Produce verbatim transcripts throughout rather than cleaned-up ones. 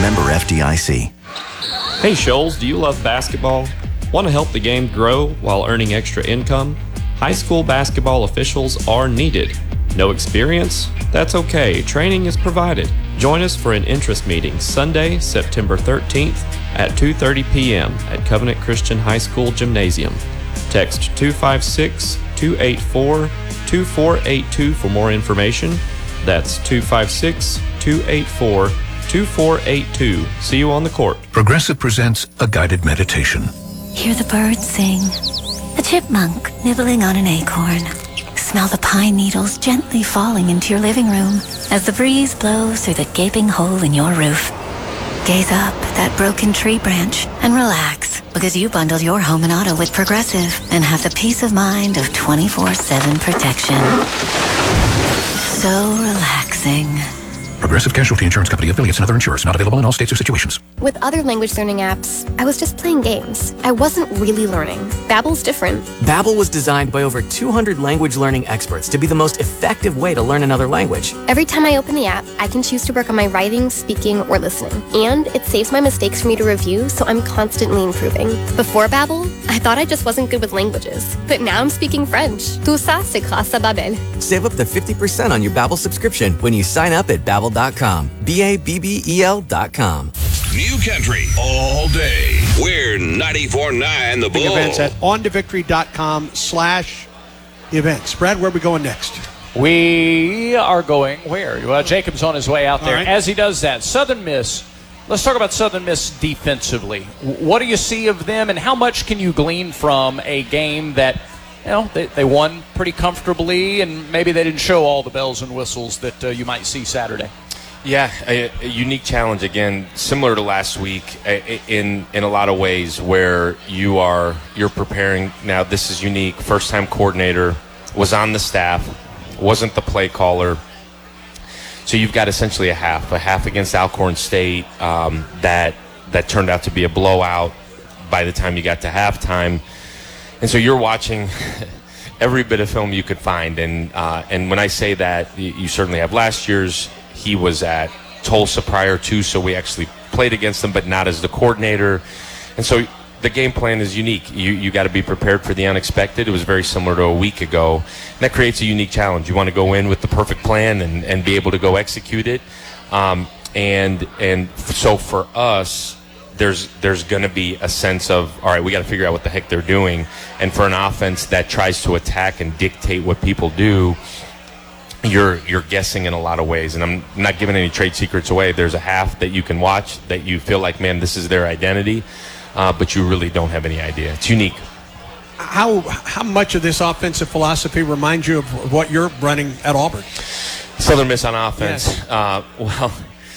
Member F D I C. Hey Shoals, do you love basketball? Want to help the game grow while earning extra income? High school basketball officials are needed. No experience? That's okay. Training is provided. Join us for an interest meeting Sunday, September thirteenth at two thirty p.m. at Covenant Christian High School Gymnasium. Text two five six, two eight four, two four eight two for more information. That's two five six, two eight four, two four eight two. See you on the court. Progressive presents a guided meditation. Hear the birds sing. A chipmunk nibbling on an acorn. Smell the pine needles gently falling into your living room as the breeze blows through the gaping hole in your roof. Gaze up at that broken tree branch and relax, because you bundled your home and auto with Progressive and have the peace of mind of twenty-four seven protection. So relaxing. Progressive Casualty Insurance Company, affiliates, and other insurers. Not available in all states or situations. With other language learning apps, I was just playing games. I wasn't really learning. Babbel's different. Babbel was designed by over two hundred language learning experts to be the most effective way to learn another language. Every time I open the app, I can choose to work on my writing, speaking, or listening. And it saves my mistakes for me to review, so I'm constantly improving. Before Babbel, I thought I just wasn't good with languages. But now I'm speaking French. Tout ça, c'est grâce à Babbel. Save up to fifty percent on your Babbel subscription when you sign up at Babbel dot com. B A B B E L dot com. New Country all day. We're ninety-four point nine The Bull. Events at on to victory dot com slash events. Brad, where are we going next? We are going where? Well, Jacob's on his way out there. Right. As he does that, Southern Miss. Let's talk about Southern Miss defensively. What do you see of them, and how much can you glean from a game that, you know, they, they won pretty comfortably, and maybe they didn't show all the bells and whistles that uh, you might see Saturday? Yeah, a, a unique challenge, again, similar to last week a, in in a lot of ways, where you are you're preparing. Now this is unique. First time coordinator, was on the staff, wasn't the play caller. So you've got essentially a half, a half against Alcorn State um, that that turned out to be a blowout by the time you got to halftime. And so you're watching every bit of film you could find. And uh, and when I say that, you, you certainly have last year's. He was at Tulsa prior to, so we actually played against them, but not as the coordinator. And so the game plan is unique. You you got to be prepared for the unexpected. It was very similar to a week ago. And that creates a unique challenge. You want to go in with the perfect plan and, and be able to go execute it. Um, and and so for us, there's there's going to be a sense of, all right, we got to figure out what the heck they're doing. And for an offense that tries to attack and dictate what people do, you're you're guessing in a lot of ways. And I'm not giving any trade secrets away. There's a half that you can watch that you feel like, man, this is their identity, uh, but you really don't have any idea. It's unique. How how much of this offensive philosophy reminds you of what you're running at Auburn? Southern Miss on offense. Yes. Uh, well,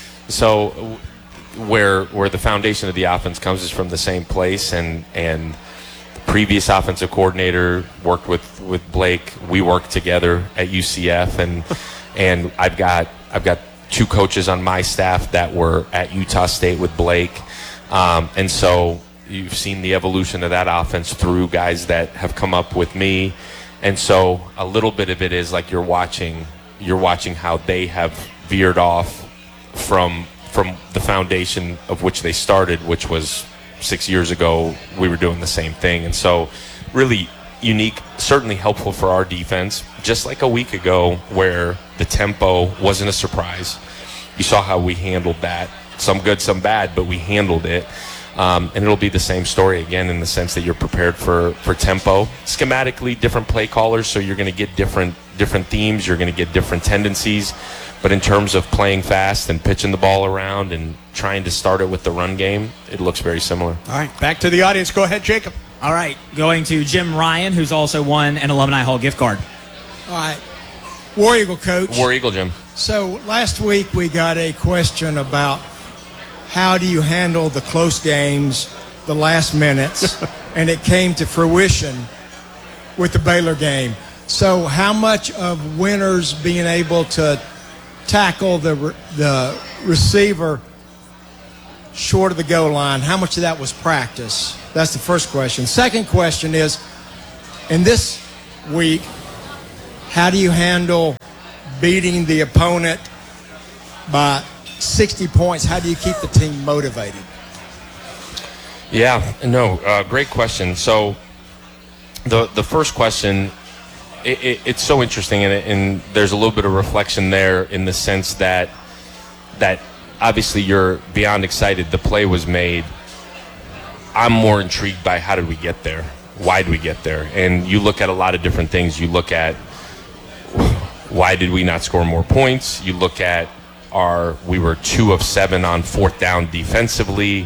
so where where the foundation of the offense comes is from the same place, and and the previous offensive coordinator worked with, with Blake. We worked together at U C F, and and I've got I've got two coaches on my staff that were at Utah State with Blake, um, and so you've seen the evolution of that offense through guys that have come up with me, and so a little bit of it is like you're watching you're watching how they have veered off from from the foundation of which they started, which was six years ago. We were doing the same thing, and so really unique, certainly helpful for our defense, just like a week ago where the tempo wasn't a surprise. You saw how we handled that, some good, some bad, but we handled it. Um, and it'll be the same story again in the sense that you're prepared for, for tempo. Schematically, different play callers, so you're going to get different different themes. You're going to get different tendencies. But in terms of playing fast and pitching the ball around and trying to start it with the run game, it looks very similar. All right, back to the audience. Go ahead, Jacob. All right, going to Jim Ryan, who's also won an Alumni Hall gift card. All right. War Eagle coach. War Eagle, Jim. So last week we got a question about how do you handle the close games, the last minutes, and it came to fruition with the Baylor game. So how much of winners being able to tackle the the receiver short of the goal line, how much of that was practice? That's the first question. Second question is, in this week, how do you handle beating the opponent by sixty points, how do you keep the team motivated? Yeah, no, uh, great question. So the the first question, it, it, it's so interesting, and, and there's a little bit of reflection there in the sense that that obviously you're beyond excited. The play was made. I'm more intrigued by how did we get there? Why did we get there? And you look at a lot of different things. You look at why did we not score more points? You look at our, we were two of seven on fourth down defensively.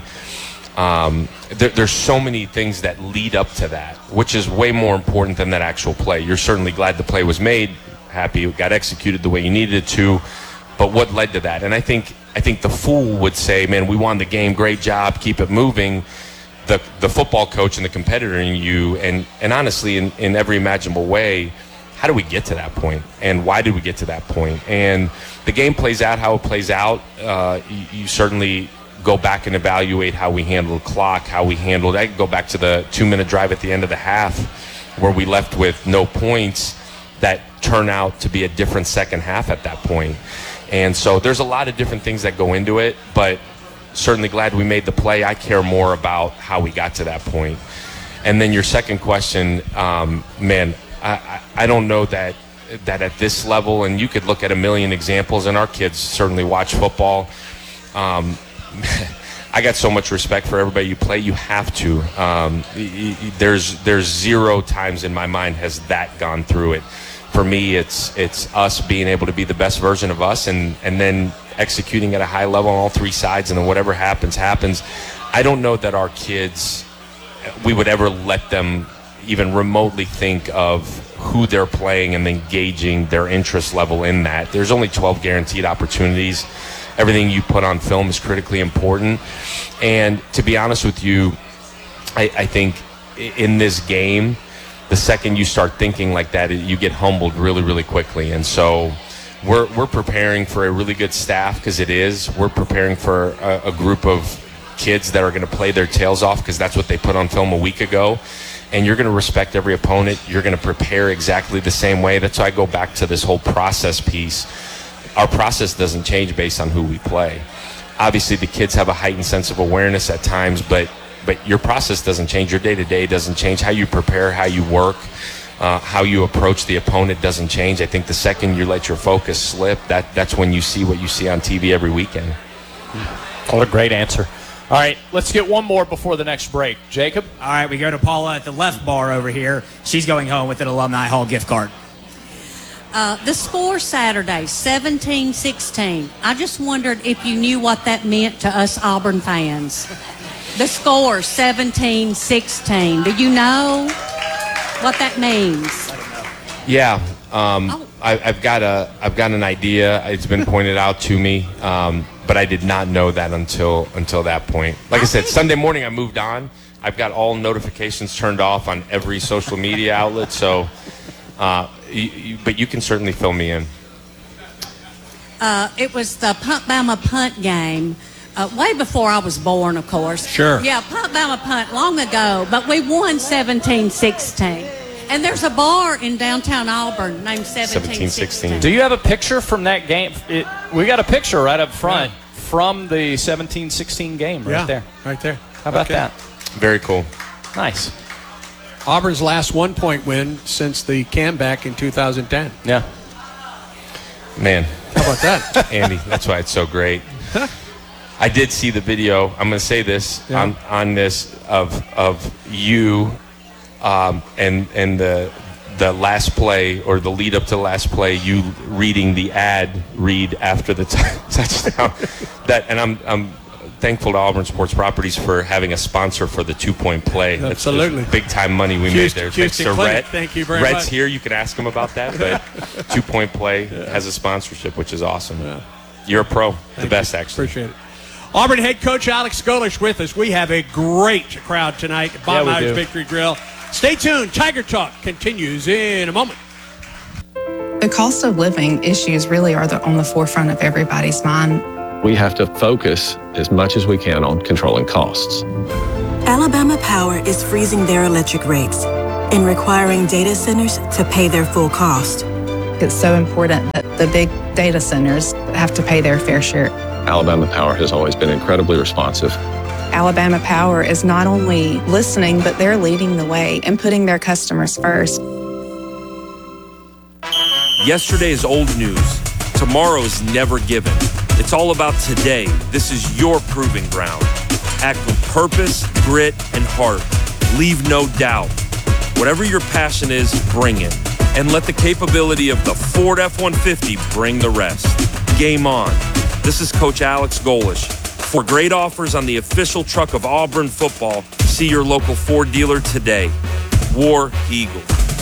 Um, there, there's so many things that lead up to that, which is way more important than that actual play. You're certainly glad the play was made, happy it got executed the way you needed it to, but what led to that? And I think I think the fool would say, man, we won the game, great job, keep it moving. The the football coach and the competitor in you, and, and honestly, in, in every imaginable way, how do we get to that point? And why did we get to that point? And the game plays out how it plays out. Uh, you, you certainly go back and evaluate how we handled clock, how we handled, I could go back to the two-minute drive at the end of the half where we left with no points that turn out to be a different second half at that point. And so there's a lot of different things that go into it, but certainly glad we made the play. I care more about how we got to that point. And then your second question, um, man, I, I, I don't know that that at this level, and you could look at a million examples, and our kids certainly watch football. Um, I got so much respect for everybody you play. You have to. Um, y- y- there's there's zero times in my mind has that gone through it. For me, it's it's us being able to be the best version of us, and, and then executing at a high level on all three sides, and then whatever happens, happens. I don't know that our kids, we would ever let them even remotely think of who they're playing and then gauging their interest level in that. There's only twelve guaranteed opportunities. Everything you put on film is critically important. And to be honest with you, I, I think in this game, the second you start thinking like that, you get humbled really, really quickly. And so we're we're preparing for a really good staff, because it is. We're preparing for a, a group of kids that are going to play their tails off, because that's what they put on film a week ago. And you're going to respect every opponent. You're going to prepare exactly the same way. That's why I go back to this whole process piece. Our process doesn't change based on who we play. Obviously, the kids have a heightened sense of awareness at times, but but your process doesn't change. Your day-to-day doesn't change. How you prepare, how you work, uh, how you approach the opponent doesn't change. I think the second you let your focus slip, that that's when you see what you see on T V every weekend. What a great answer. All right, let's get one more before the next break. Jacob? All right, we go to Paula at the left bar over here. She's going home with an Alumni Hall gift card. Uh, the score Saturday, seventeen sixteen. I just wondered if you knew what that meant to us Auburn fans. The score, seventeen sixteen. Do you know what that means? Yeah, um, oh. I, I've got a, I've got an idea. It's been pointed out to me, um, but I did not know that until until that point. Like I, I said, Sunday morning I moved on. I've got all notifications turned off on every social media outlet. So, uh, you, you, but you can certainly fill me in. Uh, it was the Punt Bama punt game. Uh, way before I was born, of course. Sure. Yeah, Punt Bama punt long ago, but we won seventeen sixteen. And there's a bar in downtown Auburn named seventeen sixteen. Do you have a picture from that game? It, we got a picture right up front yeah. from the seventeen sixteen game right yeah, there. right there. How about okay. that? Very cool. Nice. Auburn's last one-point win since the comeback in two thousand ten. Yeah. Man. How about that? Andy, that's why it's so great. I did see the video. I'm going to say this yeah. on, on this of of you um, and and the the last play or the lead up to the last play. You reading the ad read after the t- touchdown. That and I'm I'm thankful to Auburn Sports Properties for having a sponsor for the two point play. Absolutely, big time money we Houston, made there. Thanks to Rhett. Thank you very Rhett's much. here. You can ask him about that. But two point play yeah. has a sponsorship, which is awesome. Yeah. You're a pro, Thank the best you. actually. Appreciate it. Auburn head coach Alex Golesh with us. We have a great crowd tonight at Bob yeah, Myers Victory Grill. Stay tuned. Tiger Talk continues in a moment. The cost of living issues really are the, on the forefront of everybody's mind. We have to focus as much as we can on controlling costs. Alabama Power is freezing their electric rates and requiring data centers to pay their full cost. It's so important that the big data centers have to pay their fair share. Alabama Power has always been incredibly responsive. Alabama Power is not only listening, but they're leading the way and putting their customers first. Yesterday is old news. Tomorrow is never given. It's all about today. This is your proving ground. Act with purpose, grit, and heart. Leave no doubt. Whatever your passion is, bring it. And let the capability of the Ford F one fifty bring the rest. Game on. This is Coach Alex Golish. For great offers on the official truck of Auburn football, see your local Ford dealer today. War Eagle.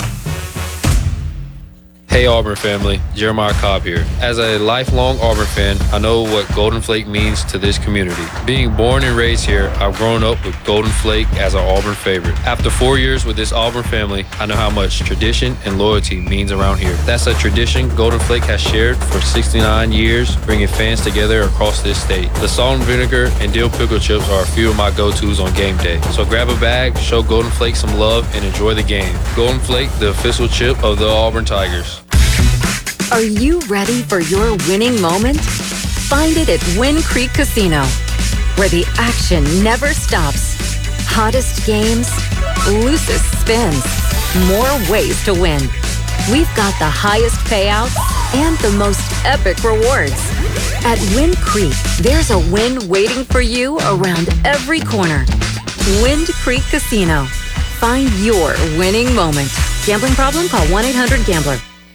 Hey Auburn family, Jeremiah Cobb here. As a lifelong Auburn fan, I know what Golden Flake means to this community. Being born and raised here, I've grown up with Golden Flake as an Auburn favorite. After four years with this Auburn family, I know how much tradition and loyalty means around here. That's a tradition Golden Flake has shared for sixty-nine years, bringing fans together across this state. The salt and vinegar and dill pickle chips are a few of my go-tos on game day. So grab a bag, show Golden Flake some love, and enjoy the game. Golden Flake, the official chip of the Auburn Tigers. Are you ready for your winning moment? Find it at Wind Creek Casino, where the action never stops. Hottest games, loosest spins, more ways to win. We've got the highest payouts and the most epic rewards. At Wind Creek, there's a win waiting for you around every corner. Wind Creek Casino. Find your winning moment. Gambling problem? Call one eight hundred gambler.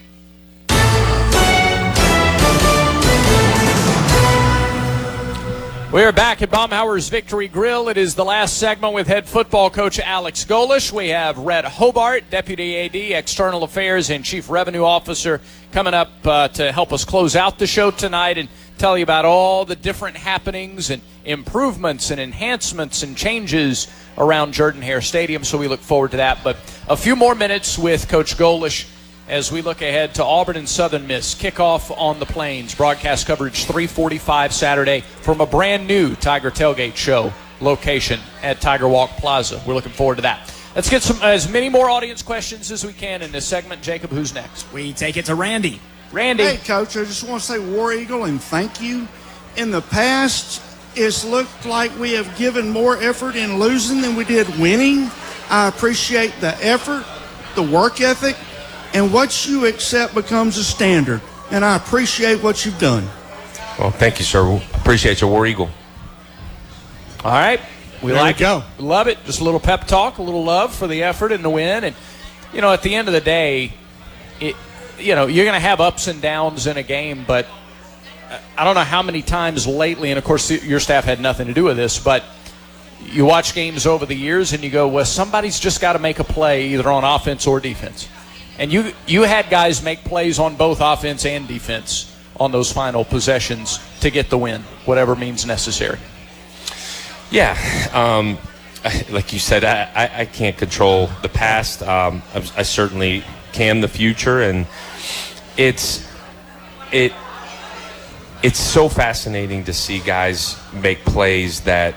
We're back at Baumhower's Victory Grill. It is the last segment with head football coach Alex Golish. We have Red Hobart, Deputy A D, External Affairs, and Chief Revenue Officer coming up uh, to help us close out the show tonight and tell you about all the different happenings and improvements and enhancements and changes around Jordan-Hare Stadium. So we look forward to that. But a few more minutes with Coach Golish as we look ahead to Auburn and Southern Miss. Kickoff on the Plains. Broadcast coverage three forty-five Saturday from a brand new Tiger Tailgate Show location at Tiger Walk Plaza. We're looking forward to that. Let's get some as many more audience questions as we can in this segment. Jacob, who's next? We take it to Randy. Randy. Hey, Coach, I just want to say War Eagle and thank you. In the past, it's looked like we have given more effort in losing than we did winning. I appreciate the effort, the work ethic, and what you accept becomes a standard. And I appreciate what you've done. Well, thank you, sir. Appreciate your War Eagle. All right. We There like we go. it. Love it. Just a little pep talk, a little love for the effort and the win. And, you know, at the end of the day, it, you know, you're going to have ups and downs in a game, but I don't know how many times lately, and of course your staff had nothing to do with this, but you watch games over the years and you go, well, somebody's just got to make a play either on offense or defense. And you you had guys make plays on both offense and defense on those final possessions to get the win, whatever means necessary. Yeah. Um, like you said, I, I, I can't control the past. Um, I, I certainly can the future. And it's it it's so fascinating to see guys make plays that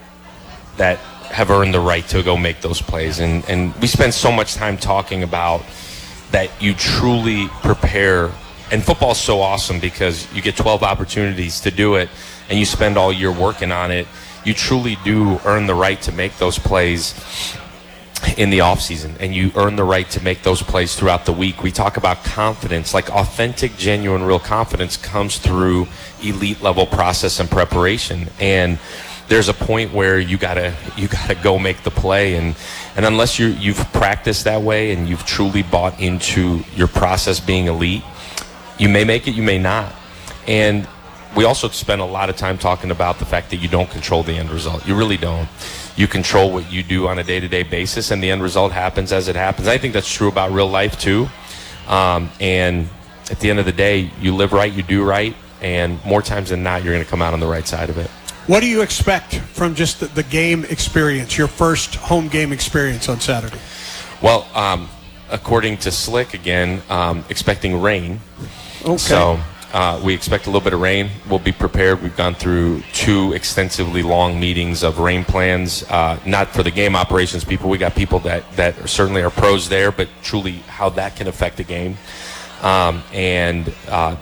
that have earned the right to go make those plays. And, and we spend so much time talking about that you truly prepare. And football's so awesome because you get twelve opportunities to do it and you spend all year working on it. You truly do earn the right to make those plays in the offseason, and you earn the right to make those plays throughout the week. We talk about confidence, like authentic, genuine, real confidence comes through elite level process and preparation. And there's a point where you gotta you gotta go make the play, and and unless you you've practiced that way and you've truly bought into your process being elite, you may make it, you may not. And we also spend a lot of time talking about the fact that you don't control the end result. You really don't. You control what you do on a day-to-day basis, and the end result happens as it happens. I think that's true about real life too. Um, and at the end of the day, you live right, you do right, and more times than not, you're going to come out on the right side of it. What do you expect from just the, the game experience, your first home game experience on Saturday? Well, um, according to Slick, again, um, expecting rain. Okay. So uh, we expect a little bit of rain. We'll be prepared. We've gone through two extensively long meetings of rain plans, uh, not for the game operations people. We got people that, that certainly are pros there, but truly how that can affect the game. Um, and uh,